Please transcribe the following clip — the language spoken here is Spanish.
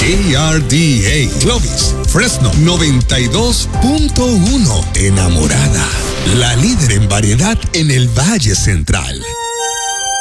KRDA Clovis, Fresno 92.1. Enamorada, la líder en variedad en el Valle Central.